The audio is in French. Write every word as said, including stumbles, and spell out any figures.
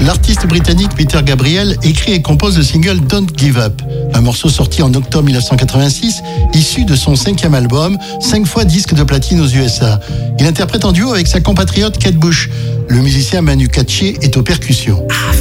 l'artiste britannique Peter Gabriel écrit et compose le single Don't Give Up, un morceau sorti en octobre dix-neuf cent quatre-vingt-six, issu de son cinquième album, cinq fois disque de platine aux U S A. Il interprète en duo avec sa compatriote Kate Bush. Le musicien Manu Katché est aux percussions.